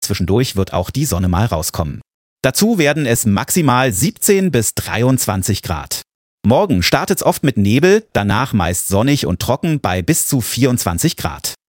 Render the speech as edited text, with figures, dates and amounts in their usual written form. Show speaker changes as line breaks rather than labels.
zwischendurch wird auch die Sonne mal rauskommen. Dazu werden es maximal 17 bis 23 Grad. Morgen startet's oft mit Nebel, danach meist sonnig und trocken bei bis zu 24 Grad.